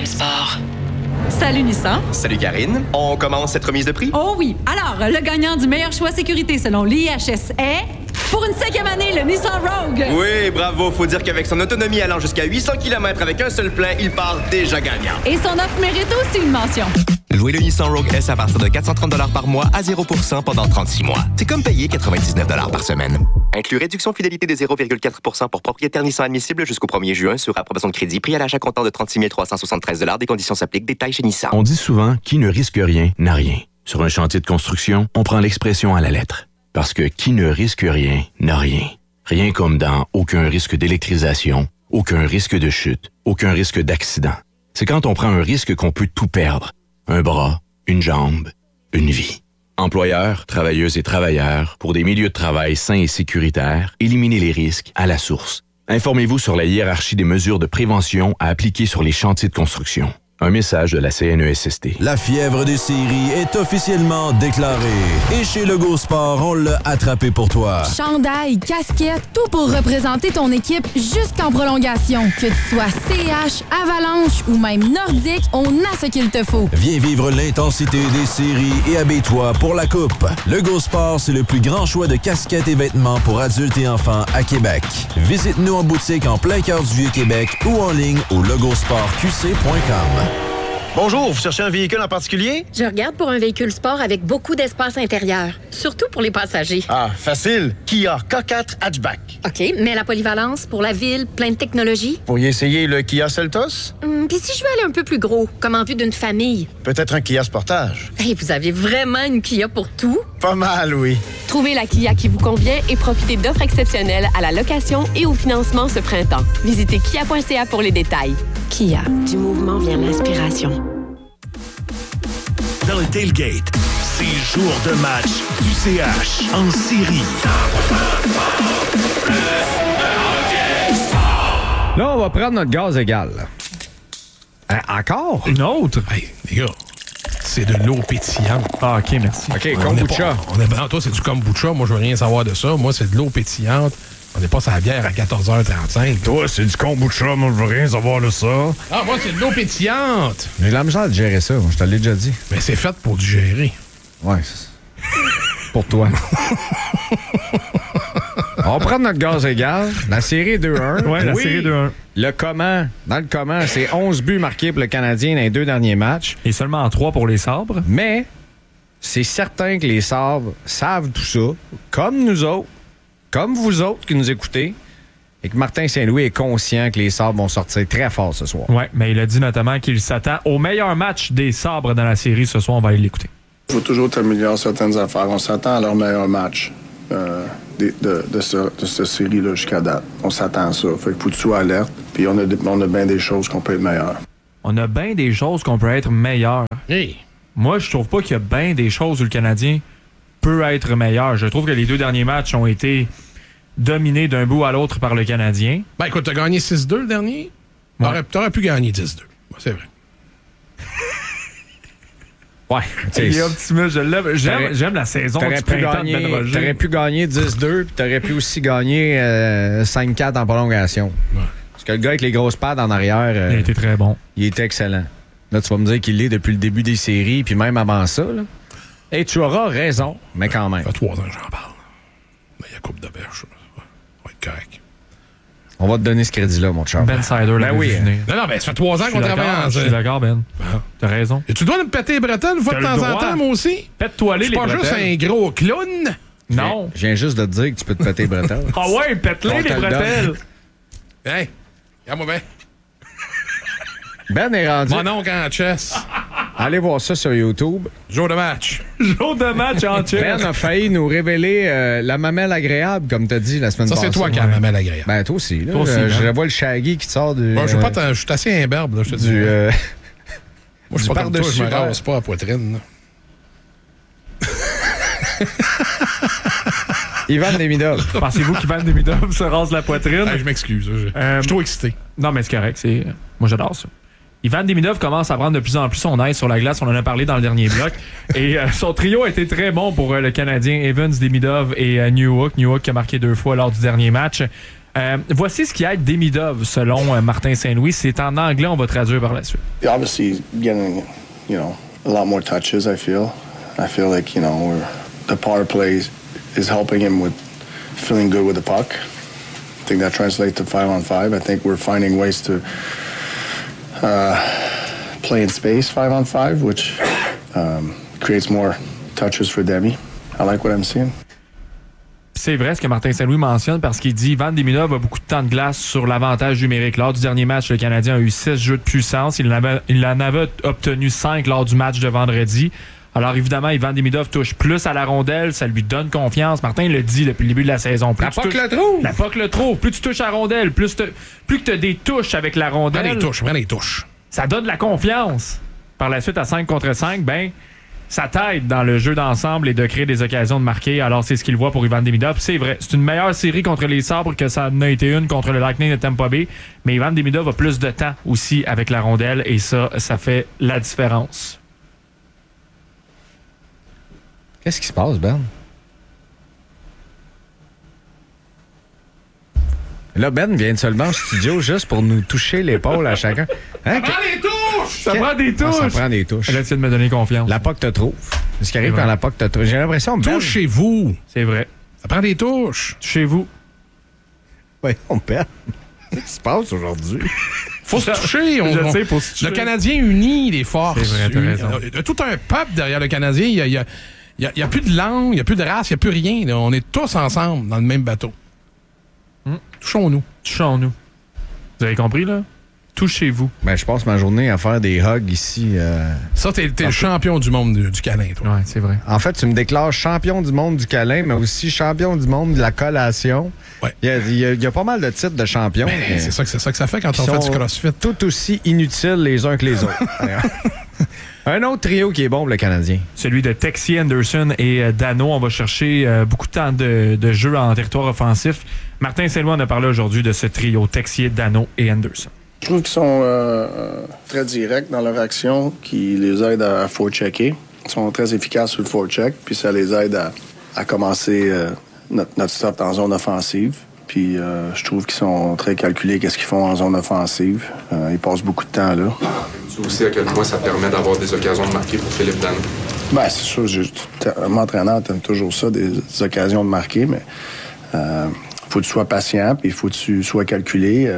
Sport. Salut Nissan. Salut Karine. On commence cette remise de prix? Oh oui. Alors, le gagnant du meilleur choix sécurité selon l'IHS est... Pour une 5e année, le Nissan Rogue. Oui, bravo. Faut dire qu'avec son autonomie allant jusqu'à 800 km avec un seul plein, il part déjà gagnant. Et son offre mérite aussi une mention. Louez le Nissan Rogue S à partir de 430 $ par mois à 0% pendant 36 mois. C'est comme payer 99 $ par semaine. Inclus réduction fidélité de 0,4% pour propriétaire Nissan admissible jusqu'au 1er juin sur approbation de crédit. Prix à l'achat comptant de 36 373 $. Des conditions s'appliquent. Détails chez Nissan. On dit souvent qui ne risque rien n'a rien. Sur un chantier de construction, on prend l'expression à la lettre. Parce que qui ne risque rien n'a rien. Rien comme dans aucun risque d'électrisation, aucun risque de chute, aucun risque d'accident. C'est quand on prend un risque qu'on peut tout perdre. Un bras, une jambe, une vie. Employeurs, travailleuses et travailleurs, pour des milieux de travail sains et sécuritaires, éliminez les risques à la source. Informez-vous sur la hiérarchie des mesures de prévention à appliquer sur les chantiers de construction. Un message de la CNESST. La fièvre des séries est officiellement déclarée. Et chez Legault Sport, on l'a attrapé pour toi. Chandail, casquette, tout pour représenter ton équipe jusqu'en prolongation. Que tu sois CH, Avalanche ou même Nordique, on a ce qu'il te faut. Viens vivre l'intensité des séries et habille-toi pour la coupe. Legault Sport, c'est le plus grand choix de casquettes et vêtements pour adultes et enfants à Québec. Visite-nous en boutique en plein cœur du Vieux-Québec ou en ligne au legaultsportqc.com. Bonjour, vous cherchez un véhicule en particulier? Je regarde pour un véhicule sport avec beaucoup d'espace intérieur, surtout pour les passagers. Ah, facile. Kia K4 Hatchback. OK, mais la polyvalence pour la ville, plein de technologies. Vous pourriez essayer le Kia Seltos? Puis si je veux aller un peu plus gros, comme en vue d'une famille? Peut-être un Kia Sportage. Hey, vous avez vraiment une Kia pour tout? Pas mal, oui. Trouvez la Kia qui vous convient et profitez d'offres exceptionnelles à la location et au financement ce printemps. Visitez kia.ca pour les détails. Kia, du mouvement vient l'inspiration. Dans le tailgate, c'est jour de match du CH en série. Là, on va prendre notre gaz égal. Encore? Une autre? Hey, les gars, c'est de l'eau pétillante. Ah, OK, merci. OK, kombucha. Toi, c'est du kombucha. Moi, je veux rien savoir de ça. Moi, c'est de l'eau pétillante. On n'est pas sur la bière à 14h35. Toi, c'est du kombucha. Moi, je veux rien savoir de ça. Ah, moi, c'est de l'eau pétillante. J'ai de la misère de gérer ça. Je te l'ai déjà dit. Mais c'est fait pour digérer. Ouais, pour toi. On va prendre notre gaz égal. La série 2-1. Ouais, la série 2-1. Le comment, dans le comment, c'est 11 buts marqués pour le Canadien dans les 2 derniers matchs. Et seulement 3 pour les Sabres. Mais c'est certain que les Sabres savent tout ça, comme nous autres, comme vous autres qui nous écoutez, et que Martin Saint-Louis est conscient que les Sabres vont sortir très fort ce soir. Oui, mais il a dit notamment qu'il s'attend au meilleur match des Sabres dans la série. Ce soir, on va aller l'écouter. Il faut toujours améliorer certaines affaires. On s'attend à leur meilleur match de cette série-là jusqu'à date. On s'attend à ça. Fait qu'il faut que tu sois alerte. Puis on a bien des choses qu'on peut être meilleur. On a bien des choses qu'on peut être meilleur. Hey. Moi, je trouve pas qu'il y a bien des choses où le Canadien peut être meilleur. Je trouve que les 2 derniers matchs ont été dominés d'un bout à l'autre par le Canadien. Ben écoute, t'as gagné 6-2 le dernier. Ouais. T'aurais pu gagner 10-2. C'est vrai. Ouais. Il est optimiste, je l'aime. J'aime la saison du printemps de Ben Roger. T'aurais pu gagner 10-2, puis t'aurais pu aussi gagner 5-4 en prolongation. Ouais. Parce que le gars avec les grosses pads en arrière... il a été très bon. Il était excellent. Là, tu vas me dire qu'il l'est depuis le début des séries, puis même avant ça. Là. Et tu auras raison, mais quand même. Ça fait 3 ans que j'en parle. Mais il y a coupe de berge. Ça va être correct. On va te donner ce crédit-là, mon chum. Ben Sider l'a vu venir. Non, mais ça fait 3 ans qu'on travaille ensemble. Je suis d'accord, Ben. T'as raison. Et tu dois me péter les bretelles une fois de temps en temps, moi aussi? Pète-toi les bretelles. Je suis pas juste un gros clown. Non. Je viens juste de te dire que tu peux te péter les bretelles. Ah ouais, pète-les les bretelles. Hey, regarde-moi bien. Ben est rendu. Mon oncle en chess. Allez voir ça sur YouTube. Jour de match. Jour de match en chess. Ben a failli nous révéler la mamelle agréable, comme t'as dit la semaine passée. Ça, c'est toi qui as la mamelle agréable. Ben, toi aussi. Là. Toi aussi, je vois le shaggy qui te sort du... Bon, je suis assez imberbe, là, je te dis. Moi, je suis pas comme toi, je me rase pas à la poitrine. Ivan Demidov. Pensez-vous qu'Ivan Demidov se rase la poitrine? Je m'excuse. Je suis trop excité. Non, mais c'est correct. Moi, j'adore ça. Ivan Demidov commence à prendre de plus en plus son aise sur la glace. On en a parlé dans le dernier bloc. Et son trio a été très bon pour le Canadien. Evans, Demidov et Newhook. Newhook qui a marqué 2 fois lors du dernier match. Voici ce qui aide Demidov, selon Martin Saint-Louis. C'est en anglais, on va traduire par la suite. Obviously, getting, a lot more touches, I feel. I feel like, the power play is helping him with feeling good with the puck. I think that translates to 5-on-5. I think we're finding ways to play in space 5-on-5, which creates more touches for Demi. I like what I'm seeing. C'est vrai ce que Martin Saint-Louis mentionne parce qu'il dit Ivan Demidov a beaucoup de temps de glace sur l'avantage numérique. Lors du dernier match, le Canadien a eu 6 jeux de puissance. Il en avait obtenu 5 lors du match de vendredi. Alors évidemment, Ivan Demidov touche plus à la rondelle, ça lui donne confiance. Martin le dit depuis le début de la saison. La POC le trouve! La POC le trouve. Plus tu touches à la rondelle, plus que tu as des touches avec la rondelle. Prends les touches. Ça donne de la confiance. Par la suite, à 5 contre 5, ça t'aide dans le jeu d'ensemble et de créer des occasions de marquer. Alors, c'est ce qu'il voit pour Ivan Demidov. C'est vrai, c'est une meilleure série contre les Sabres que ça n'a été une contre le Lightning de Tampa Bay. Mais Ivan Demidov a plus de temps aussi avec la rondelle et ça fait la différence. Qu'est-ce qui se passe, Ben? Là, Ben vient seulement au studio juste pour nous toucher l'épaule à chacun. Hein? Ça prend des touches! Ça prend des touches! Ça prend des touches. Elle essaie de me donner confiance. La POC te trouve. C'est ce qui arrive quand la POC te trouve. J'ai l'impression que touche chez vous. C'est vrai. Ça prend des touches. Chez vous. Oui, on perd. Qu'est-ce qui se passe aujourd'hui? Faut se toucher. Faut se toucher. Le Canadien unit les forces. C'est vrai, t'as raison. Il y a tout un peuple derrière le Canadien. Il y a plus de langue, il n'y a plus de race, il n'y a plus rien. Là. On est tous ensemble dans le même bateau. Touchons-nous. Touchons-nous. Vous avez compris, là? Touchez-vous. Ben, je passe ma journée à faire des hugs ici. Ça, t'es le champion du monde du câlin, toi. Oui, c'est vrai. En fait, tu me déclares champion du monde du câlin, mais aussi champion du monde de la collation. Ouais. Il y a pas mal de titres de champion. C'est ça que ça fait quand on fait du crossfit. Tout aussi inutiles les uns que les autres. Un autre trio qui est bon pour le Canadien. Celui de Texier, Anderson et Dano. On va chercher beaucoup de temps de jeu en territoire offensif. Martin Saint-Louis en a parlé aujourd'hui de ce trio, Texier, Dano et Anderson. Je trouve qu'ils sont très directs dans leur action, qui les aident à forechecker. Ils sont très efficaces sur le forecheck, puis ça les aide à commencer notre stop en zone offensive. Puis je trouve qu'ils sont très calculés qu'est-ce qu'ils font en zone offensive. Ils passent beaucoup de temps là. Tu sais aussi à quel point ça permet d'avoir des occasions de marquer pour Philippe Dano? Ben c'est sûr, m'entraîneur t'aimes toujours ça, des occasions de marquer, mais faut que tu sois patient, puis il faut que tu sois calculé.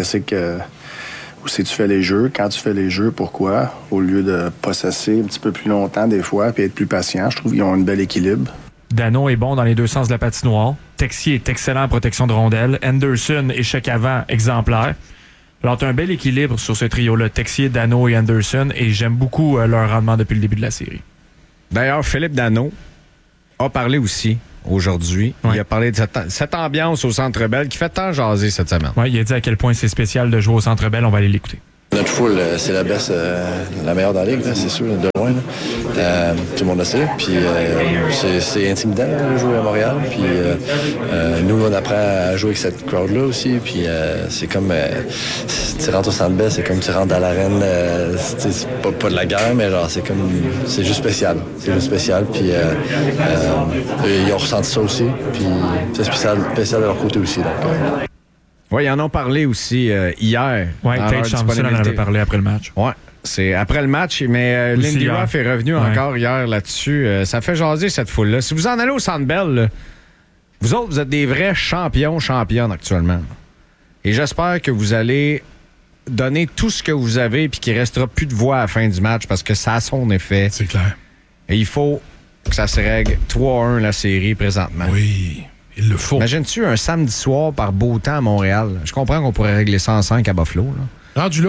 Où c'est que tu fais les jeux, quand tu fais les jeux, pourquoi, au lieu de possesser un petit peu plus longtemps des fois, puis être plus patient. Je trouve qu'ils ont un bel équilibre. Dano est bon dans les deux sens de la patinoire. Texier est excellent en protection de rondelles. Anderson, échec avant, exemplaire. Alors, tu as un bel équilibre sur ce trio-là, Texier, Dano et Anderson, et j'aime beaucoup leur rendement depuis le début de la série. D'ailleurs, Philippe Dano a parlé aussi aujourd'hui. Ouais. Il a parlé de cette ambiance au Centre Bell qui fait tant jaser cette semaine. Oui, il a dit à quel point c'est spécial de jouer au Centre Bell. On va aller l'écouter. Notre foule, c'est la best, la meilleure dans la ligue, là, c'est sûr, de loin. Là. Tout le monde le sait. Puis c'est intimidant de jouer à Montréal. Puis nous, on apprend à jouer avec cette crowd-là aussi. Puis c'est comme tu rentres au Centre Bell, c'est comme tu rentres dans l'arène. C'est pas de la guerre, mais genre c'est juste spécial. C'est juste spécial. Puis ils ont ressenti ça aussi. Puis c'est spécial de leur côté aussi. Donc, oui, ils en ont parlé aussi hier. Oui, Tate Thompson en avait parlé après le match. Oui, c'est après le match, mais Lindy Ruff est revenu encore hier là-dessus. Ça fait jaser cette foule-là. Si vous en allez au Centre Bell, là, vous autres, vous êtes des vrais championnes actuellement. Et j'espère que vous allez donner tout ce que vous avez puis qu'il ne restera plus de voix à la fin du match parce que ça a son effet. C'est clair. Et il faut que ça se règle 3-1 la série présentement. Oui. Il le faut. Imagines-tu un samedi soir par beau temps à Montréal? Je comprends qu'on pourrait régler 105 à Buffalo. Là. Rendu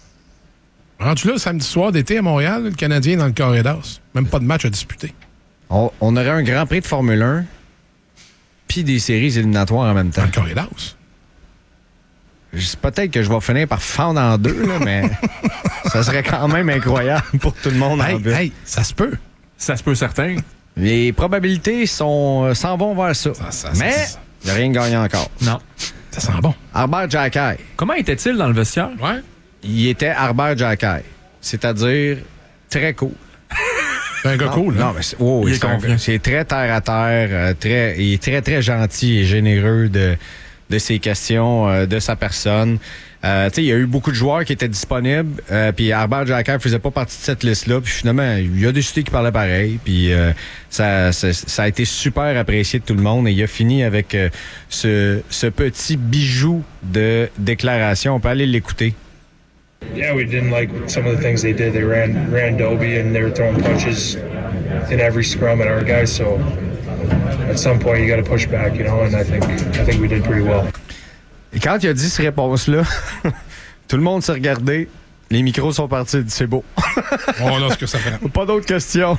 là, samedi soir d'été à Montréal, le Canadien dans le carré d'as. Même pas de match à disputer. On aurait un Grand Prix de Formule 1 puis des séries éliminatoires en même temps. Dans le carré d'as. Peut-être que je vais finir par fendre en deux, là, mais ça serait quand même incroyable pour tout le monde. Hey, ça se peut. Ça se peut, certain. Les probabilités s'en vont vers ça. Mais il n'y a rien gagné encore. Non. Ça sent bon. Harbert Jackay. Comment était-il dans le vestiaire? Ouais. Il était Harbert Jackay. C'est-à-dire très cool. C'est un gars cool. Non, mais c'est très terre à terre. Il est très, très gentil et généreux de ses questions, de sa personne. Il y a eu beaucoup de joueurs qui étaient disponibles, puis Herbert Jacquard faisait pas partie de cette liste-là, puis finalement, il a décidé qu'il parlait pareil, puis ça a été super apprécié de tout le monde, et il a fini avec ce petit bijou de déclaration. On peut aller l'écouter. Yeah, we didn't like some of the things they did. They ran Dobie and they were throwing punches in every scrum at our guys, so at some point you got to push back, and I think we did pretty well. Et quand il a dit cette réponse-là, tout le monde s'est regardé, les micros sont partis, il dit c'est beau. On a ce que ça fait. Pas d'autres questions.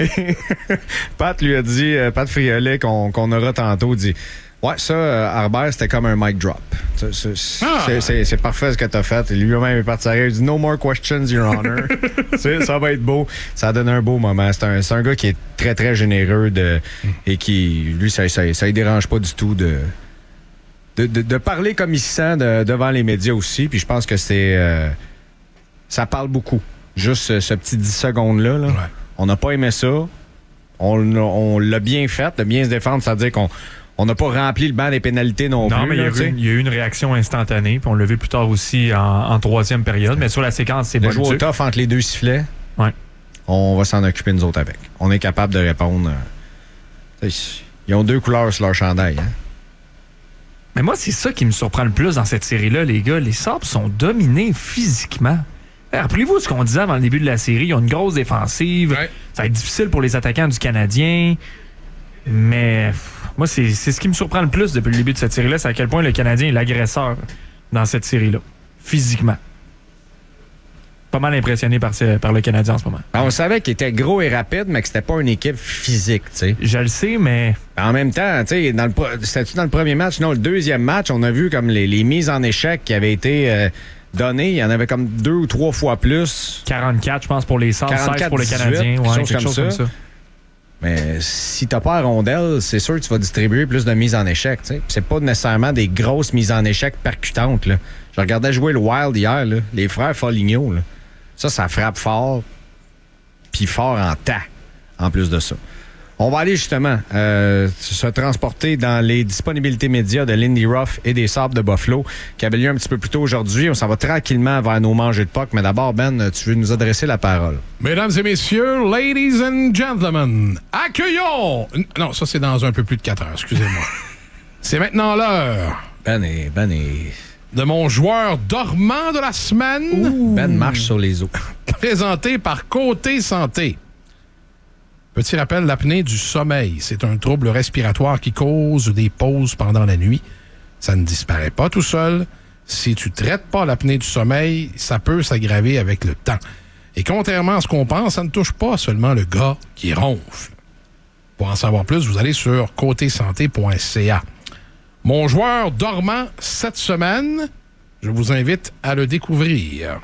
Pat lui a dit, Pat Friolet, qu'on aura tantôt, dit ouais, ça, Herbert, c'était comme un mic drop. C'est parfait ce que t'as fait. Et lui-même est parti arrière, il dit no more questions, Your Honor. Ça va être beau. Ça a donné un beau moment. C'est un gars qui est très, très généreux et qui, lui, ça ne dérange pas du tout de parler comme il se sent devant les médias aussi. Puis je pense que ça parle beaucoup. Juste ce petit 10 secondes-là. Là. Ouais. On n'a pas aimé ça. On l'a bien fait, de bien se défendre, c'est-à-dire qu'on n'a pas rempli le banc des pénalités non plus. Non, mais il y a eu une réaction instantanée. Puis on l'a vu plus tard aussi en troisième période. Mais sur la séquence, c'est bon. Le joueur au tough entre les deux sifflets. Ouais. On va s'en occuper nous autres avec. On est capable de répondre. Ils ont 2 couleurs sur leur chandail. Hein? Mais moi, c'est ça qui me surprend le plus dans cette série-là, les gars. Les Sabres sont dominés physiquement. Rappelez-vous ce qu'on disait avant le début de la série. Ils ont une grosse défensive. Ouais. Ça va être difficile pour les attaquants du Canadien. Mais moi, c'est ce qui me surprend le plus depuis le début de cette série-là, c'est à quel point le Canadien est l'agresseur dans cette série-là, physiquement. Pas mal impressionné par le Canadien en ce moment. On savait qu'il était gros et rapide, mais que c'était pas une équipe physique, tu sais. Je le sais, mais... En même temps, tu sais, c'était-tu dans le premier match? Non, le deuxième match, on a vu comme les mises en échec qui avaient été données. Il y en avait comme 2 ou 3 fois plus. 44, je pense, pour les Sabres, 16 pour le Canadien. Ouais, quelque chose comme ça. Mais si t'as pas la rondelle, c'est sûr que tu vas distribuer plus de mises en échec. T'sais. C'est pas nécessairement des grosses mises en échec percutantes. Là. Je regardais jouer le Wild hier, là, les frères Foligno. Là. Ça frappe fort, puis fort en tas, en plus de ça. On va aller justement se transporter dans les disponibilités médias de Lindy Ruff et des Sabres de Buffalo, qui avait lieu un petit peu plus tôt aujourd'hui. On s'en va tranquillement vers nos mangées de puck. Mais d'abord, Ben, tu veux nous adresser la parole. Mesdames et messieurs, ladies and gentlemen, accueillons... Non, ça, c'est dans un peu plus de 4 heures, excusez-moi. C'est maintenant l'heure. Ben et... de mon joueur dormant de la semaine. Ouh. Ben marche sur les eaux. Présenté par Côté Santé. Petit rappel, l'apnée du sommeil. C'est un trouble respiratoire qui cause des pauses pendant la nuit. Ça ne disparaît pas tout seul. Si tu ne traites pas l'apnée du sommeil, ça peut s'aggraver avec le temps. Et contrairement à ce qu'on pense, ça ne touche pas seulement le gars qui ronfle. Pour en savoir plus, vous allez sur côtésanté.ca. Mon joueur dormant cette semaine, je vous invite à le découvrir.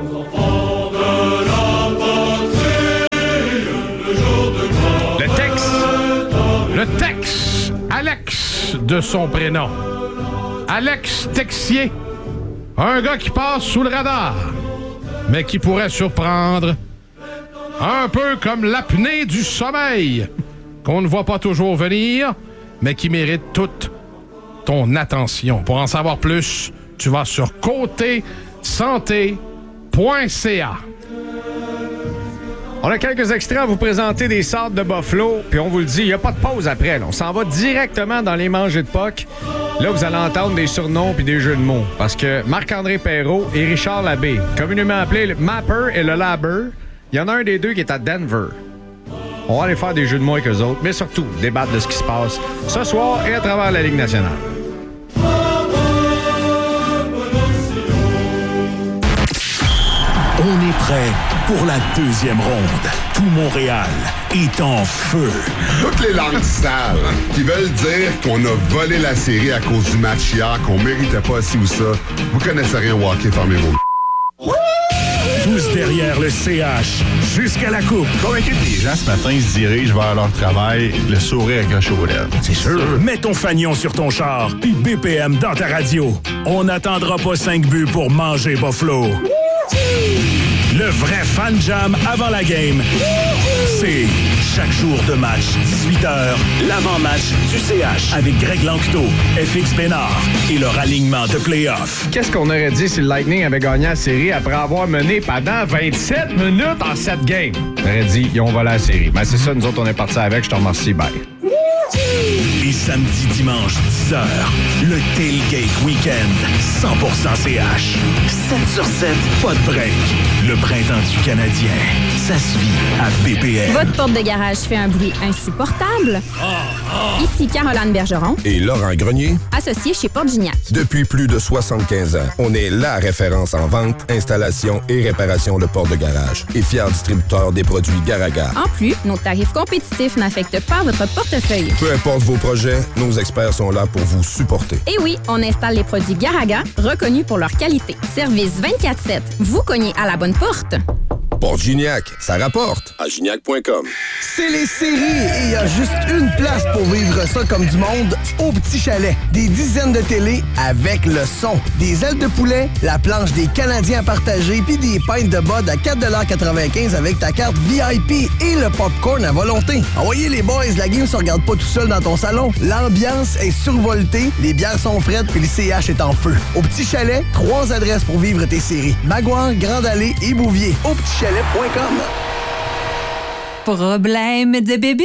Le Tex, Alex de son prénom. Alex Texier, un gars qui passe sous le radar, mais qui pourrait surprendre, un peu comme l'apnée du sommeil, qu'on ne voit pas toujours venir, mais qui mérite toute ton attention. Pour en savoir plus, tu vas sur côtésanté.ca. On a quelques extraits à vous présenter des Sabres de Buffalo, puis on vous le dit, il n'y a pas de pause après. Là. On s'en va directement dans les mangées de puck. Là, vous allez entendre des surnoms puis des jeux de mots. Parce que Marc-André Perrault et Richard Labbé, communément appelés le Mapper et le Labber, il y en a un des deux qui est à Denver. On va aller faire des jeux de mots avec eux autres, mais surtout débattre de ce qui se passe ce soir et à travers la Ligue nationale. On est prêt pour la deuxième ronde. Tout Montréal est en feu. Toutes les langues sales qui veulent dire qu'on a volé la série à cause du match hier, qu'on méritait pas ci ou ça. Vous connaissez rien au hockey, fermez vos... Tous derrière le CH, jusqu'à la coupe. Convaincu que les gens ce matin se dirigent vers leur travail, le sourire accroché aux lèvres. C'est sûr. Mets ton fanion sur ton char, puis BPM dans ta radio. On n'attendra pas 5 buts pour manger Buffalo. Le vrai fan jam avant la game, c'est chaque jour de match, 18h, l'avant-match du CH avec Greg Lanctot, FX Bénard et leur alignement de play-off. Qu'est-ce qu'on aurait dit si le Lightning avait gagné la série après avoir mené pendant 27 minutes en 7 games? On aurait dit, ils ont volé la série. Mais c'est ça, nous autres, on est partis avec. Je te remercie, bye. Et samedi, dimanche, 10h, le Tailgate Weekend, 100% CH. 7 sur 7, pas de break. Le printemps du Canadien, ça se vit à BPM. Votre porte de garage fait un bruit insupportable? Ici Caroline Bergeron. Et Laurent Grenier. Associé chez Porte Gignac. Depuis plus de 75 ans, on est la référence en vente, installation et réparation de portes de garage. Et fier distributeur des produits Garaga. En plus, nos tarifs compétitifs n'affectent pas votre portefeuille. Peu importe vos projets, nos experts sont là pour vous supporter. Et oui, on installe les produits Garaga, reconnus pour leur qualité. Service 24/7. Vous cognez à la bonne porte. Porte Gignac, ça rapporte. À gignac.com. C'est les séries et il y a juste une place pour vivre ça comme du monde, au Petit Chalet. Des dizaines de télés avec le son. Des ailes de poulet, la planche des Canadiens à partager, puis des pintes de bud à 4,95$ avec ta carte VIP et le popcorn à volonté. Envoyez les boys, la game se regarde pas tout seul dans ton salon. L'ambiance est survoltée, les bières sont frettes puis le CH est en feu. Au Petit Chalet, 3 adresses pour vivre tes séries. Maguire, Grande Allée et Bouvier. Au Petit Chalet. Problème de bébite?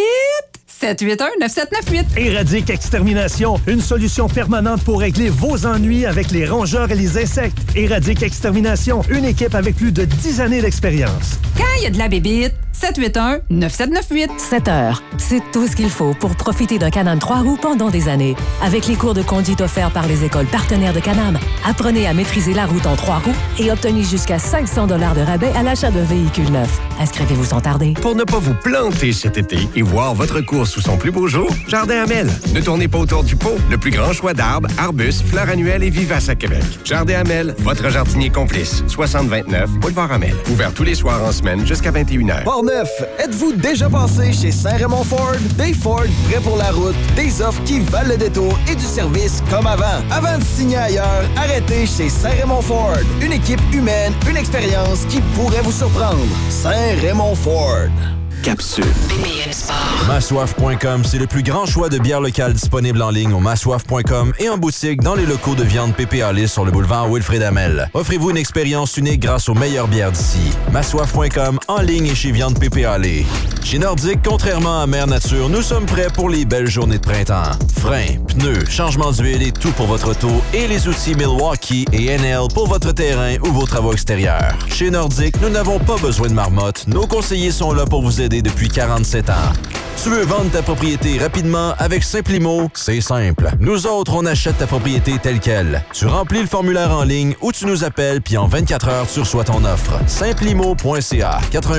781-9798. Éradique Extermination, une solution permanente pour régler vos ennuis avec les rongeurs et les insectes. Éradique Extermination, une équipe avec plus de 10 années d'expérience. Quand il y a de la bébite, 781-9798. 7 heures, c'est tout ce qu'il faut pour profiter d'un Can-Am 3 roues pendant des années. Avec les cours de conduite offerts par les écoles partenaires de Can-Am, apprenez à maîtriser la route en 3 roues et obtenez jusqu'à 500 $ de rabais à l'achat d'un véhicule neuf. Inscrivez-vous sans tarder. Pour ne pas vous planter cet été et voir votre course sous son plus beau jour, Jardin Hamel. Ne tournez pas autour du pot. Le plus grand choix d'arbres, arbustes, fleurs annuelles et vivaces à Québec. Jardin Hamel, votre jardinier complice. 6029 Boulevard Hamel. Ouvert tous les soirs en semaine jusqu'à 21h. Port-Neuf, êtes-vous déjà passé chez Saint-Raymond Ford? Des Ford prêts pour la route, des offres qui valent le détour et du service comme avant. Avant de signer ailleurs, arrêtez chez Saint-Raymond Ford. Une équipe humaine, une expérience qui pourrait vous surprendre. Saint-Raymond Ford. Capsule. Massoif.com, c'est le plus grand choix de bières locales disponibles en ligne au massoif.com et en boutique dans les locaux de viande PPA Lys sur le boulevard Wilfrid Hamel. Offrez-vous une expérience unique grâce aux meilleures bières d'ici. Massoif.com, en ligne et chez Viande PPA Lys. Chez Nordique, contrairement à Mère Nature, nous sommes prêts pour les belles journées de printemps. Freins, pneus, changement d'huile et tout pour votre auto et les outils Milwaukee et NL pour votre terrain ou vos travaux extérieurs. Chez Nordique, nous n'avons pas besoin de marmotte. Nos conseillers sont là pour vous aider depuis 47 ans. Tu veux vendre ta propriété rapidement avec Simplimo? C'est simple. Nous autres, on achète ta propriété telle quelle. Tu remplis le formulaire en ligne ou tu nous appelles puis en 24 heures, tu reçois ton offre. Simplimo.ca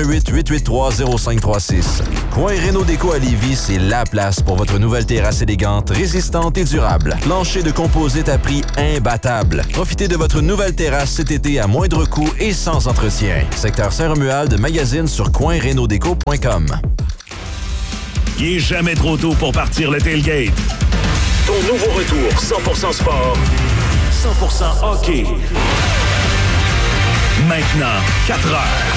88-883-0536. Coin Réno Déco à Lévis, c'est la place pour votre nouvelle terrasse élégante, résistante et durable. Plancher de composite à prix imbattable. Profitez de votre nouvelle terrasse cet été à moindre coût et sans entretien. Secteur Saint-Romuald, magazine sur coinrenodéco.com. Il est jamais trop tôt pour partir le tailgate. Ton nouveau retour 100% sport, 100% hockey. Maintenant, 4 heures.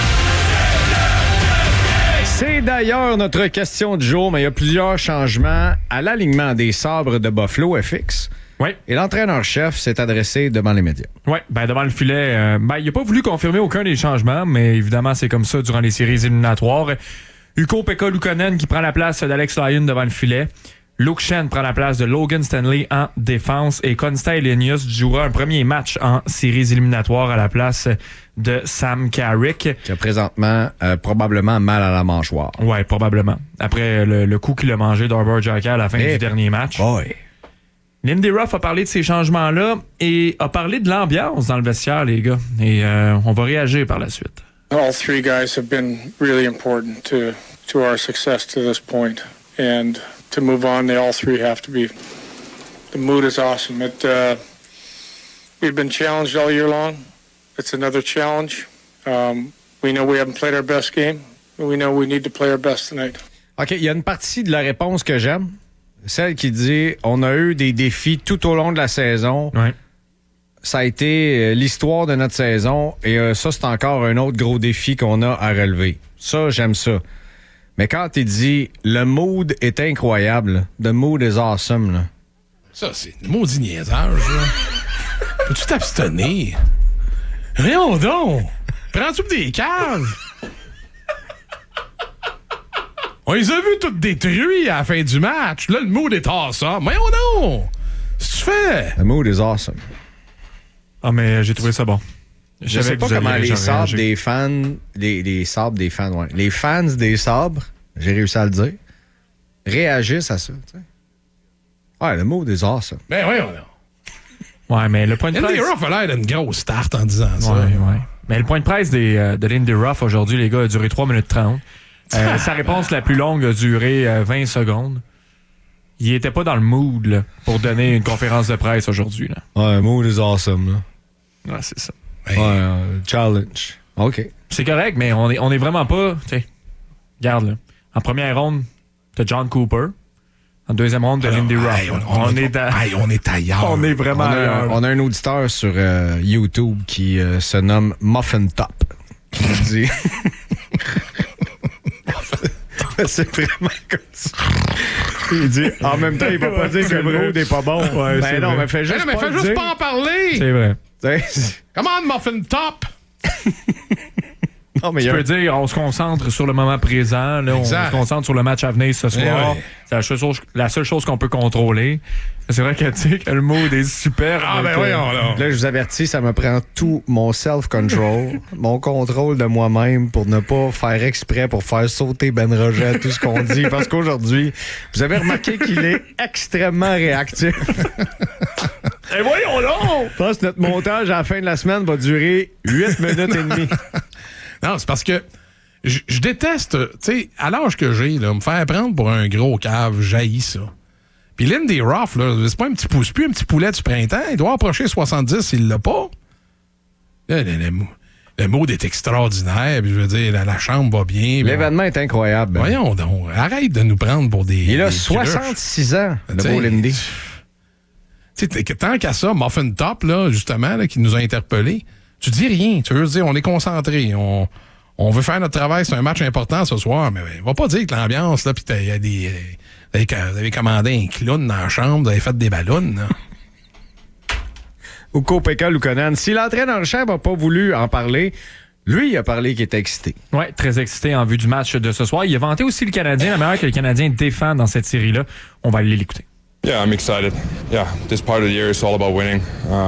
C'est d'ailleurs notre question du jour, mais il y a plusieurs changements à l'alignement des sabres de Buffalo FX. Oui. Et l'entraîneur-chef s'est adressé devant les médias. Oui, devant le filet. Il n'a pas voulu confirmer aucun des changements, mais évidemment, c'est comme ça durant les séries éliminatoires. Ukko-Pekka Luukkonen qui prend la place d'Alex Lyon devant le filet. Luke Schenn prend la place de Logan Stanley en défense. Et Konsta Helenius jouera un premier match en séries éliminatoires à la place de Sam Carrick. Qui a présentement probablement mal à la mâchoire. Oui, probablement. Après le coup qu'il a mangé d'Arbor Jacka à la fin du dernier match. Boy. Lindy Ruff a parlé de ces changements-là et a parlé de l'ambiance dans le vestiaire, les gars. Et on va réagir par la suite. All three guys have been really important to our success to this point. And to move on, they all three have to be. The mood is awesome. We've been challenged all year long. It's another challenge. We know we haven't played our best game. We know we need to play our best tonight. OK, il y a une partie de la réponse que j'aime. Celle qui dit on a eu des défis tout au long de la saison. Ouais. ça a été l'histoire de notre saison et ça, c'est encore un autre gros défi qu'on a à relever. Ça, j'aime ça. Mais quand tu dis « le mood est incroyable », « the mood is awesome », là. Ça, c'est maudit niaisage, là. Peux-tu t'abstenir? Rien donc! Prends-tu pour des caves? On les a vus toutes détruits à la fin du match. Là, le mood est awesome. Voyons donc! Qu'est-ce que tu fais? The mood is awesome. Ah, mais j'ai trouvé ça bon. Je sais pas comment les sabres des fans... Les sabres des fans, ouais. Les fans des sabres, j'ai réussi à le dire, réagissent à ça, tu sais. Ouais, le mood is awesome. Ben voyons donc. Ouais, mais le point de presse... Lindy Ruff a l'air d'une grosse start en disant ça. Ouais. Mais le point de presse de Lindy Ruff aujourd'hui, les gars, a duré 3 minutes 30. Sa réponse la plus longue a duré 20 secondes. Il était pas dans le mood là, pour donner une conférence de presse aujourd'hui. Là. Ouais, mood is awesome. Là. Ouais, c'est ça. Ouais, challenge. OK. C'est correct, mais on est vraiment pas... Regarde, là. En première ronde, t'as John Cooper. En deuxième ronde, t'as Lindy Ruff. On est ailleurs. On est vraiment ailleurs. On a un auditeur sur YouTube qui se nomme Muffin Top. Qui nous dit... C'est vraiment comme ça. Il dit, en même temps, il va pas dire que le mood n'est pas bon. Ouais, ben non, mais fais juste pas en parler. C'est vrai. Comment Muffin Top? Non, mais tu peux dire, on se concentre sur le moment présent. Là, on se concentre sur le match à venir ce soir. Ouais. C'est la seule chose qu'on peut contrôler. C'est vrai que, tu sais, que le mood est super. Ah, ben oui, là, je vous avertis, ça me prend tout mon self-control, mon contrôle de moi-même pour ne pas faire exprès pour faire sauter Ben Roger à tout ce qu'on dit. Parce qu'aujourd'hui, vous avez remarqué qu'il est extrêmement réactif. Et voyons donc! Je pense que notre montage à la fin de la semaine va durer 8 minutes et demie. Non, c'est parce que je déteste, tu sais, à l'âge que j'ai, là, me faire prendre pour un gros cave, j'haïs ça. Puis Lindy Ruff, là, c'est pas un petit pouce-plus, un petit poulet du printemps. Il doit approcher 70 s'il l'a pas. Le mood est extraordinaire. Puis je veux dire, la chambre va bien. L'événement est incroyable. Voyons donc. Arrête de nous prendre pour des... Il a 66 ans, le beau Lindy. Tant qu'à ça, Muffin Top, là, justement, là, qui nous a interpellés, tu dis rien. Tu veux dire, on est concentré. On veut faire notre travail. C'est un match important ce soir. Mais on va pas dire que l'ambiance, là, puis il y a des... Vous avez commandé un clown dans la chambre, vous avez fait des ballons, là. Ou Kopeka Luukkonen. Si l'entraîneur-chef n'a pas voulu en parler, lui, il a parlé qu'il était excité. Oui, très excité en vue du match de ce soir. Il a vanté aussi le Canadien, la manière que le Canadien défend dans cette série-là. On va aller l'écouter. Yeah, I'm excited. Yeah, this part of the year is all about winning.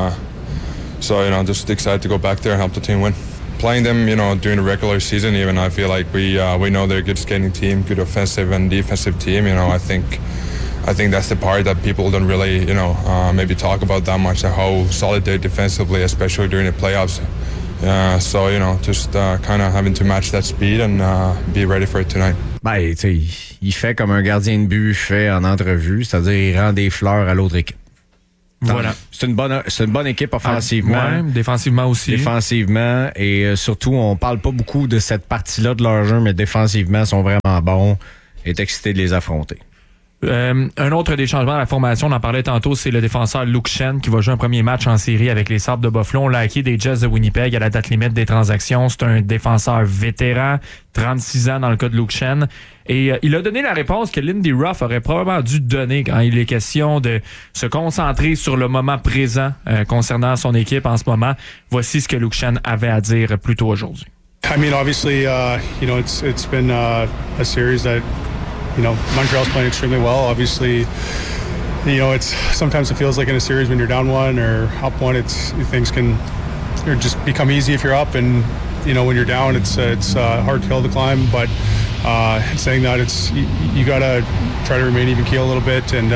So, just excited to go back there and help the team win. Playing them, during the regular season, even I feel like we know they're a good skating team, good offensive and defensive team. I think that's the part that people don't really, maybe talk about that much. How solid they're defensively, especially during the playoffs. So just kind of having to match that speed and be ready for it tonight. Ben, tu sais, il fait comme un gardien de but fait en entrevue, c'est-à-dire il rend des fleurs à l'autre équipe. Voilà. C'est une bonne équipe offensivement. Ouais, défensivement aussi. Défensivement. Et surtout, on parle pas beaucoup de cette partie-là de leur jeu, mais défensivement, ils sont vraiment bons. Et est excité de les affronter. Un autre des changements à la formation, on en parlait tantôt, c'est le défenseur Luke Schenn qui va jouer un premier match en série avec les Sabres de Buffalo. On l'a acquis des Jets de Winnipeg à la date limite des transactions. C'est un défenseur vétéran, 36 ans dans le cas de Luke Schenn. Et il a donné la réponse que Lindy Ruff aurait probablement dû donner quand il est question de se concentrer sur le moment présent concernant son équipe en ce moment. Voici ce que Luke Schenn avait à dire plus tôt aujourd'hui. I mean, obviously, it's been a series that Montreal's playing extremely well. Obviously, it's sometimes it feels like in a series when you're down one or up one, things can just become easy if you're up, and when you're down, it's a hard hill to climb. But saying that, you gotta try to remain even keel a little bit, and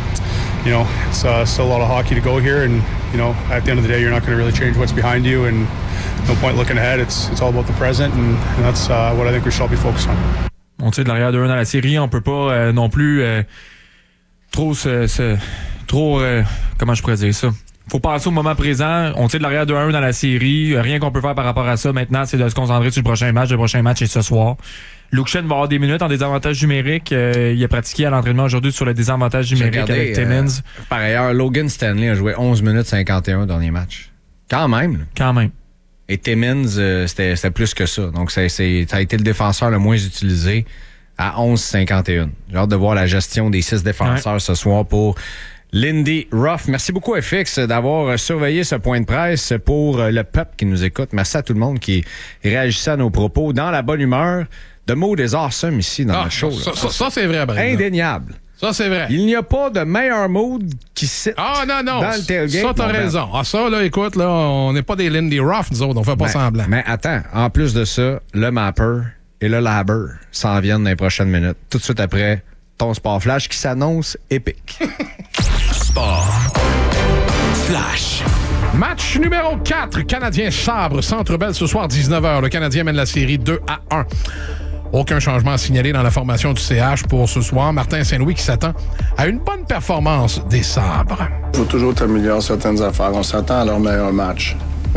it's still a lot of hockey to go here, and at the end of the day, you're not going to really change what's behind you, and no point looking ahead. It's all about the present, and that's what I think we should all be focused on. On tire de l'arrière de 1 dans la série, on peut pas non plus trop comment je pourrais dire ça? faut penser au moment présent. On tire de l'arrière 2-1 dans la série. Rien qu'on peut faire par rapport à ça maintenant, c'est de se concentrer sur le prochain match. Le prochain match est ce soir. Luke Schenn va avoir des minutes en désavantage numérique. Il a pratiqué à l'entraînement aujourd'hui sur le désavantage numérique avec Timmins. Par ailleurs, Logan Stanley a joué 11 minutes 51 dans les matchs. Quand même. Là. Quand même. Et Timmins, c'était plus que ça. Donc, ça a été le défenseur le moins utilisé à 11,51. J'ai hâte de voir la gestion des 6 défenseurs ce soir pour Lindy Ruff. Merci beaucoup, FX, d'avoir surveillé ce point de presse pour le peuple qui nous écoute. Merci à tout le monde qui réagissait à nos propos dans la bonne humeur. The mood is awesome ici dans le show. Ça c'est vrai, Brad. Indéniable. Ça, c'est vrai. Il n'y a pas de meilleur mood qui sit non. dans le tailgate. Ça, t'as raison. Ça, là, écoute, là, on n'est pas des Lindy Ruff, nous autres. On fait pas semblant. Mais attends, en plus de ça, le Mapper et le Labber s'en viennent dans les prochaines minutes. Tout de suite après, ton Sport Flash qui s'annonce épique. Sport Flash. Match numéro 4, Canadien Sabre, Centre Bell ce soir, 19h. Le Canadien mène la série 2-1. Aucun changement signalé dans la formation du CH pour ce soir. Martin Saint-Louis qui s'attend à une bonne performance des Sabres. Il faut toujours améliorer certaines affaires. On s'attend à leur meilleur match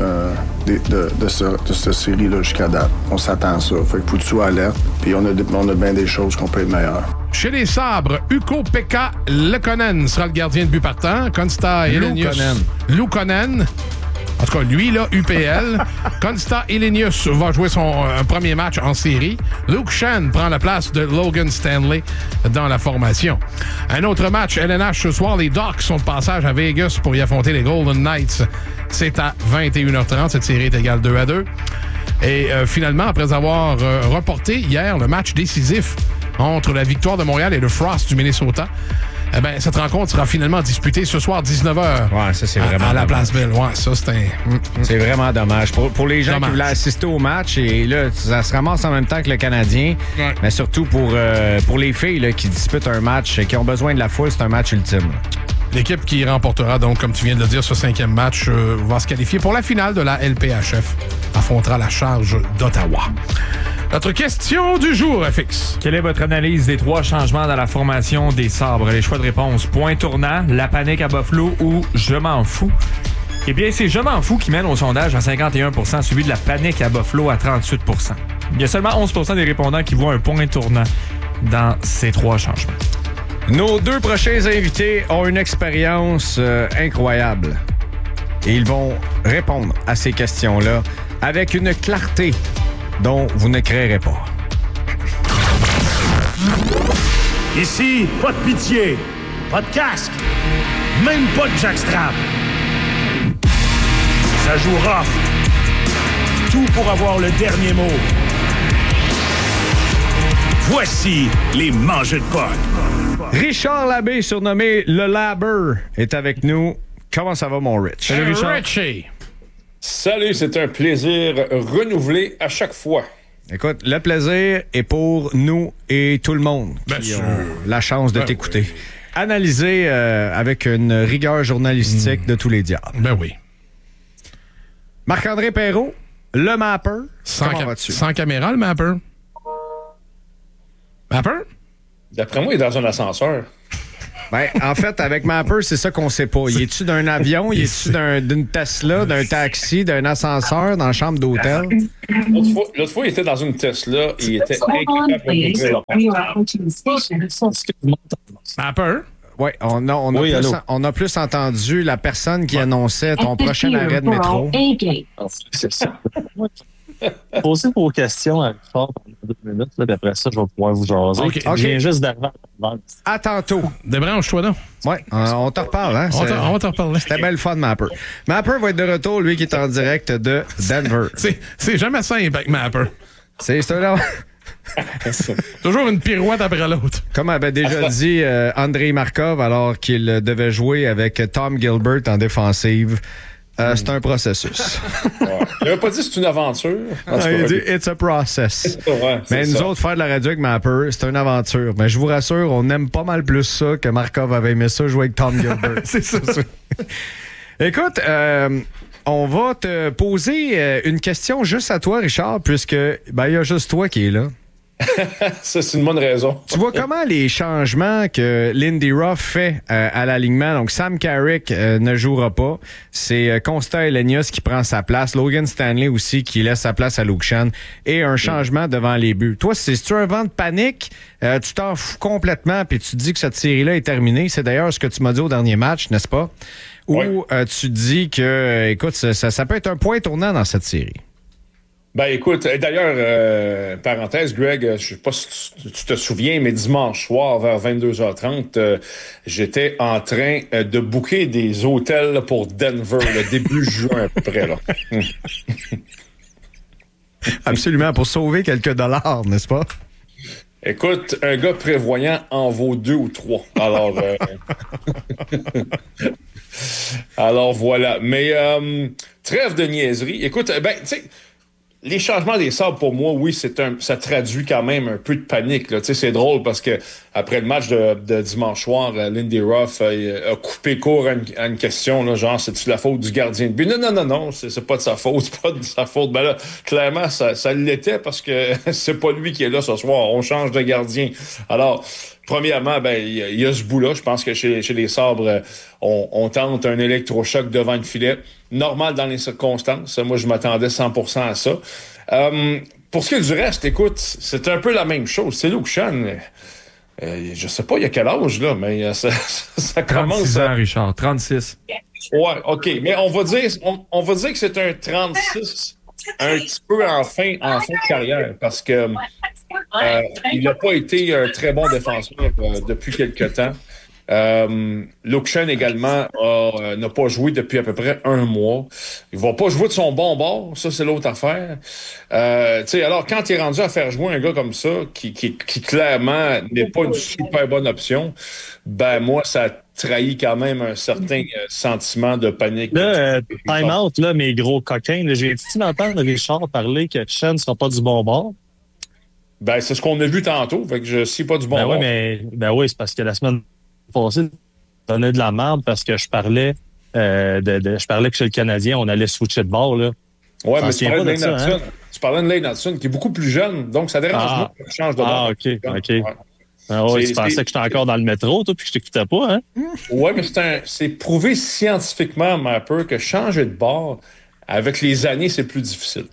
de cette série-là jusqu'à date. On s'attend à ça. Fait que faut que tu sois alerte. Puis on a bien des choses qu'on peut être meilleur. Chez les Sabres, Ukko-Pekka Luukkonen sera le gardien de but partant. Konsta Helenius. Luukkonen. En tout cas, lui, là, UPL. Konsta Helenius va jouer son premier match en série. Luke Schenn prend la place de Logan Stanley dans la formation. Un autre match, LNH ce soir. Les Ducks sont de passage à Vegas pour y affronter les Golden Knights. C'est à 21h30. Cette série est égale 2-2. Et finalement, après avoir reporté hier le match décisif entre la Victoire de Montréal et le Frost du Minnesota, eh bien, cette rencontre sera finalement disputée ce soir 19h. Ouais, ça, c'est vraiment à la dommage. Place Bell. Ouais, ça, c'est vraiment dommage. Pour les gens qui voulaient assister au match, et là, ça se ramasse en même temps que le Canadien, mais surtout pour les filles là, qui disputent un match, qui ont besoin de la foule, c'est un match ultime. Là. L'équipe qui remportera, donc, comme tu viens de le dire, ce 5e match va se qualifier pour la finale de la LPHF. Affrontera la Charge d'Ottawa. Notre question du jour, FX. Quelle est votre analyse des 3 changements dans la formation des Sabres? Les choix de réponse: point tournant, la panique à Buffalo ou je m'en fous? Eh bien, c'est je m'en fous qui mène au sondage à 51%, suivi de la panique à Buffalo à 38%. Il y a seulement 11% des répondants qui voient un point tournant dans ces 3 changements. Nos 2 prochains invités ont une expérience incroyable. Et ils vont répondre à ces questions-là avec une clarté dont vous ne créerez pas. Ici, pas de pitié, pas de casque, même pas de jackstrap. Ça joue rough. Tout pour avoir le dernier mot. Voici les mangeux de potes. Richard Labbé, surnommé le Labber, est avec nous. Comment ça va, mon Rich? Salut, Richard. Richie. Salut, c'est un plaisir renouvelé à chaque fois. Écoute, le plaisir est pour nous et tout le monde qui ont la chance de t'écouter. Oui. Analysé avec une rigueur journalistique de tous les diables. Ben oui. Marc-André Perrault, le Mapper. Comment vas-tu? Sans caméra, le Mapper. Mapper? D'après moi, il est dans un ascenseur. Ben, en fait, avec Mapper, c'est ça qu'on sait pas. Il est-tu d'un avion? Il est-tu d'une Tesla, d'un taxi, d'un ascenseur, dans la chambre d'hôtel? L'autre fois, il était dans une Tesla. Il était incapable de Mapper? Oui, on a plus entendu la personne qui annonçait ton prochain arrêt de métro. C'est ça. Posez vos questions à Richard pendant 2 minutes, là, puis après ça, je vais pouvoir vous jaser. OK. Je viens juste d'arriver à tantôt. Débranche-toi donc. Oui, on te reparle. Hein? On va te reparler. C'était belle fun, Mapper. Mapper va être de retour, lui qui est en direct de Denver. C'est jamais simple avec Mapper. C'est un... Toujours une pirouette après l'autre. Comme avait déjà dit Andrei Markov alors qu'il devait jouer avec Tom Gilbert en défensive. C'est un processus. Il n'avait pas dit que c'est une aventure. Il dit « It's a process ». Mais nous autres, faire de la radio avec Mapper, c'est une aventure. Mais je vous rassure, on aime pas mal plus ça que Markov avait aimé ça jouer avec Tom Gilbert. C'est ça. Écoute, on va te poser une question juste à toi, Richard, puisque il y a juste toi qui est là. Ça, c'est une bonne raison. Tu vois comment les changements que Lindy Ruff fait à l'alignement, donc Sam Carrick ne jouera pas, c'est Constant Elenius qui prend sa place, Logan Stanley aussi qui laisse sa place à Luke Schenn, et un changement devant les buts. Toi, c'est-tu un vent de panique? Tu t'en fous complètement puis tu te dis que cette série-là est terminée. C'est d'ailleurs ce que tu m'as dit au dernier match, n'est-ce pas? Ou tu te dis que, écoute, ça peut être un point tournant dans cette série? Ben écoute, d'ailleurs, parenthèse, Greg, je sais pas si tu te souviens, mais dimanche soir, vers 22h30, j'étais en train de booker des hôtels pour Denver, le début juin à peu près. Là. Absolument, pour sauver quelques dollars, n'est-ce pas? Écoute, un gars prévoyant en vaut 2 ou 3. Alors, alors voilà. Mais trêve de niaiserie. Écoute, tu sais, les changements des Sabres, pour moi, oui, ça traduit quand même un peu de panique. Là. Tu sais, c'est drôle parce que après le match de dimanche soir, Lindy Ruff a coupé court à une question, là, genre, c'est-tu la faute du gardien de but? Non, c'est pas de sa faute, c'est pas de sa faute. Ben là, clairement, ça l'était parce que c'est pas lui qui est là ce soir. On change de gardien. Alors, premièrement, il y a ce bout-là. Je pense que chez les Sabres, on tente un électrochoc devant le filet. Normal dans les circonstances. Moi, je m'attendais 100% à ça. Pour ce qui est du reste, écoute, c'est un peu la même chose. C'est Luke Schenn. Je sais pas, il y a quel âge, là, mais ça commence... 36 ans, Richard. 36. Ouais, OK. Mais on va dire que c'est un 36 un petit peu en fin de carrière parce que il n'a pas été un très bon défenseur depuis quelque temps. Luke Schenn également n'a pas joué depuis à peu près 1 mois. Il va pas jouer de son bon bord, ça c'est l'autre affaire. Alors quand il est rendu à faire jouer un gars comme ça, qui clairement n'est pas une super bonne option, ben moi ça trahit quand même un certain sentiment de panique. Là, time out, là, mes gros coquins. J'ai-tu d'entendre Richard parler que Schenn ne sera pas du bon bord? Ben c'est ce qu'on a vu tantôt, fait que je suis pas du bon bord. Oui, c'est parce que la semaine passée, donnait de la merde parce que je parlais je parlais que chez le Canadien, on allait switcher de bord, là. Ouais, mais tu parlais de Lane Hudson, qui est beaucoup plus jeune, donc ça dérange pas que je change de bord. OK. Ouais. Tu pensais que j'étais encore dans le métro, toi, puis que je t'écoutais pas, hein? Oui, mais c'est prouvé scientifiquement, Mapper, que changer de bord, avec les années, c'est plus difficile.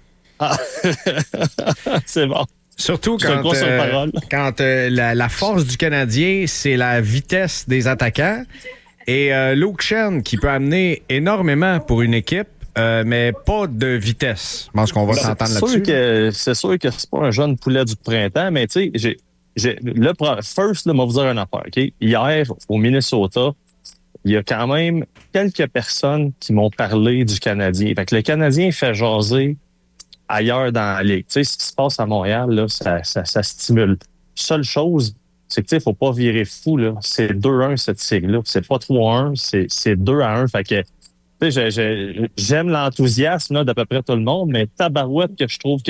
C'est bon. Surtout quand la force du Canadien, c'est la vitesse des attaquants. Et Luke Schenn, qui peut amener énormément pour une équipe, mais pas de vitesse. Je pense qu'on va s'entendre là-dessus. C'est sûr que c'est pas un jeune poulet du printemps, mais tu sais, first, là, moi, vous dire une affaire. Okay? Hier, au Minnesota, il y a quand même quelques personnes qui m'ont parlé du Canadien. Fait que le Canadien fait jaser ailleurs dans la ligue. Tu sais, ce qui se passe à Montréal, là, ça stimule. Seule chose, c'est que, tu sais, faut pas virer fou, là. C'est 2-1, cette série-là. C'est pas 3-1, c'est 2-1. Fait que, tu sais, j'aime l'enthousiasme, là, d'à peu près tout le monde, mais tabarouette que je trouve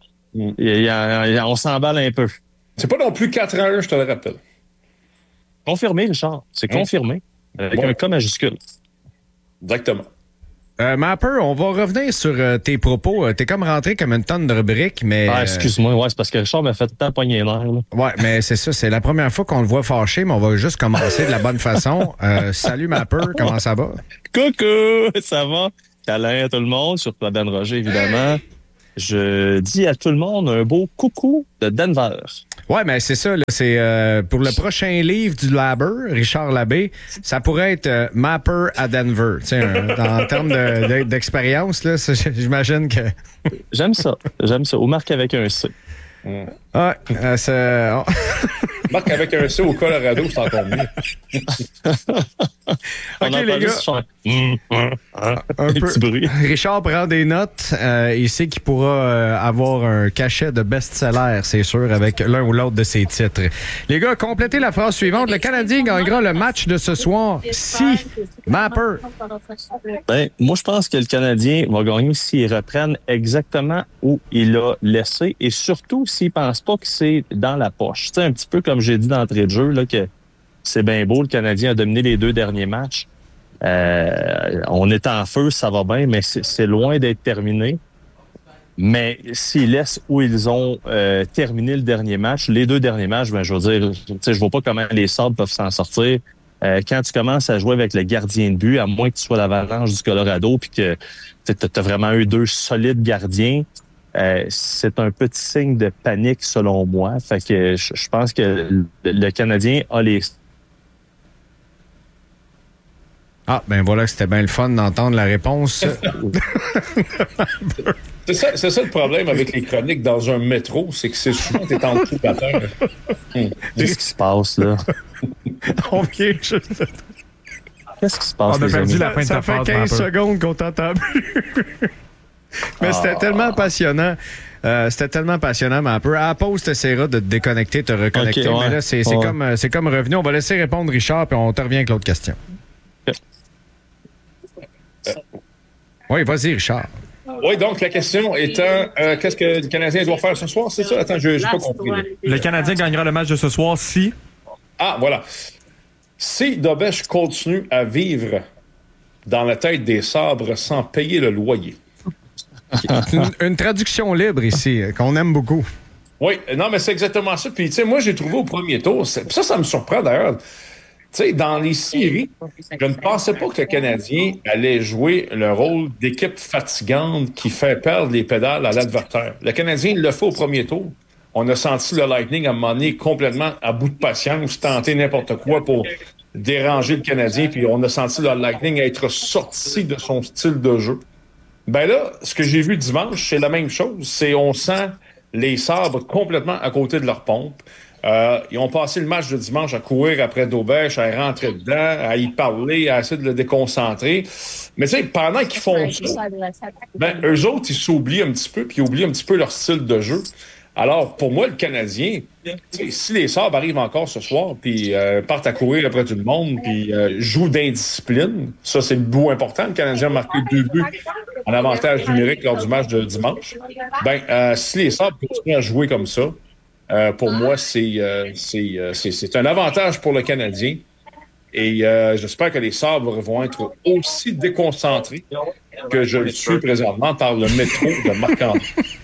on s'emballe un peu. C'est pas non plus 4-1, je te le rappelle. Confirmé, Richard. C'est confirmé. Avec un K majuscule. Exactement. Mapper, on va revenir sur tes propos. T'es comme rentré comme une tonne de rubriques, mais... excuse-moi, c'est parce que Richard m'a fait tout le temps pogner les nerfs. Ouais, mais c'est ça, c'est la première fois qu'on le voit fâché, mais on va juste commencer de la bonne façon. Salut Mapper, comment ça va? Coucou, ça va? Câlin à tout le monde, surtout à Dan Roger, évidemment. Je dis à tout le monde un beau coucou de Denver. Ouais, mais c'est ça, là, c'est pour le prochain livre du Labber, Richard Labbé, ça pourrait être Mapper à Denver. En termes d'expérience, là, j'imagine que... J'aime ça. Ou marque avec un C. Ouais, c'est... Marque avec un C au Colorado, c'est encore mieux. OK, les gars. Un petit bruit. Richard prend des notes. Il sait qu'il pourra avoir un cachet de best-seller, c'est sûr, avec l'un ou l'autre de ses titres. Les gars, complétez la phrase suivante. Le Canadien gagnera le match de ce soir si Mapper. Moi, je pense que le Canadien va gagner s'ils reprennent exactement où il a laissé et surtout s'ils ne pensent pas que c'est dans la poche. Tu sais, un petit peu comme j'ai dit d'entrée de jeu, là, que c'est bien beau, le Canadien a dominé les 2 derniers matchs. On est en feu, ça va bien, mais c'est loin d'être terminé. Mais s'ils laissent où ils ont terminé le dernier match, les 2 derniers matchs, ben, je veux dire, je vois pas comment les Sabres peuvent s'en sortir. Quand tu commences à jouer avec le gardien de but, à moins que tu sois l'Avalanche du Colorado puis que tu as vraiment eu 2 solides gardiens, c'est un petit signe de panique selon moi. Fait que je pense que le Canadien a les... Ah, ben voilà, c'était bien le fun d'entendre la réponse. C'est ça le problème avec les chroniques dans un métro, c'est que c'est souvent t'es en dessous de la terre. Qu'est-ce qui se passe, là? Qu'est-ce qui se passe, on a perdu la fin de ça ta fait phrase, 15 secondes qu'on t'entend plus. Mais c'était tellement passionnant. C'était tellement passionnant, mais un peu. À la pause, tu essaieras de te déconnecter, te reconnecter. Okay, ouais. Mais là, c'est comme revenu. On va laisser répondre Richard, puis on te revient avec l'autre question. Oui, vas-y, Richard. Oui, donc la question étant, qu'est-ce que le Canadien doit faire ce soir? C'est ça? Attends, je n'ai pas compris. Le Canadien gagnera le match de ce soir si... Ah, voilà. Si Dobèche continue à vivre dans la tête des Sabres sans payer le loyer. Une traduction libre ici, qu'on aime beaucoup. Oui, non, mais c'est exactement ça. Puis, tu sais, moi, j'ai trouvé au premier tour, ça me surprend d'ailleurs. Tu sais, dans les séries, je ne pensais pas que le Canadien allait jouer le rôle d'équipe fatigante qui fait perdre les pédales à l'adversaire. Le Canadien, il le fait au premier tour. On a senti le Lightning à un moment donné complètement à bout de patience, tenter n'importe quoi pour déranger le Canadien, puis on a senti le Lightning être sorti de son style de jeu. Ben là, ce que j'ai vu dimanche, c'est la même chose. C'est on sent les Sabres complètement à côté de leur pompe. Ils ont passé le match de dimanche à courir après Dobèche, à rentrer dedans, à y parler, à essayer de le déconcentrer. Mais tu sais, pendant qu'ils font ça, ben, eux autres, ils s'oublient un petit peu, puis ils oublient un petit peu leur style de jeu. Alors, pour moi, le Canadien, si les Sabres arrivent encore ce soir, puis partent à courir après tout le monde, puis jouent d'indiscipline, ça, c'est le bout important. Le Canadien a marqué 2 buts en avantage numérique lors du match de dimanche. Ben, si les Sabres continuent à jouer comme ça, pour moi, c'est un avantage pour le Canadien. Et j'espère que les Sabres vont être aussi déconcentrés que je le suis présentement par le métro de Marc-André.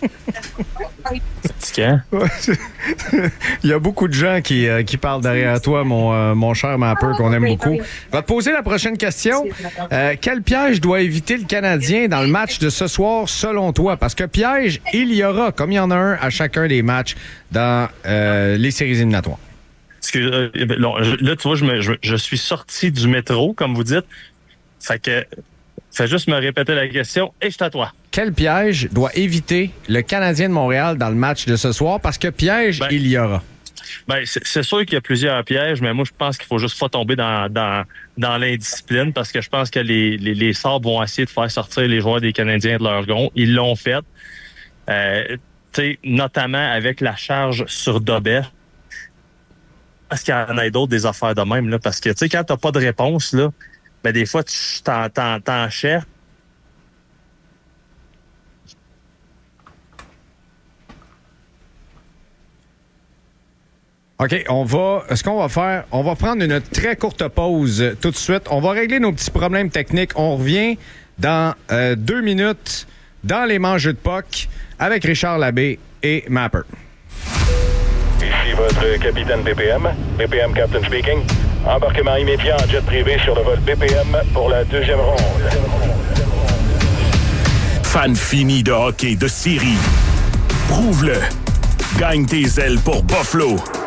Il y a beaucoup de gens qui parlent derrière toi, mon cher Mapper, qu'on aime beaucoup. Je vais te poser la prochaine question. Quel piège doit éviter le Canadien dans le match de ce soir, selon toi? Parce que piège, il y aura, comme il y en a un à chacun des matchs dans les séries éliminatoires. Là, tu vois, je suis sorti du métro, comme vous dites. Fait que, fais juste me répéter la question et je suis à toi. Quel piège doit éviter le Canadien de Montréal dans le match de ce soir? Parce que piège, il y aura. Ben, c'est sûr qu'il y a plusieurs pièges, mais moi, je pense qu'il faut juste pas tomber dans l'indiscipline parce que je pense que les Sabres vont essayer de faire sortir les joueurs des Canadiens de leur gond. Ils l'ont fait. Notamment avec la charge sur Dobèche. Parce qu'il y en a d'autres des affaires de même, là. Parce que, tu sais, quand t'as pas de réponse, là, ben, des fois, tu t'en cherches. OK, ce qu'on va faire, on va prendre une très courte pause tout de suite. On va régler nos petits problèmes techniques. On revient dans 2 minutes dans les manches de puck avec Richard Labbé et Mapper. Ici votre capitaine BPM. BPM Captain speaking. Embarquement immédiat en jet privé sur le vol BPM pour la 2e ronde. Fan fini de hockey de série. Prouve-le. Gagne tes ailes pour Buffalo.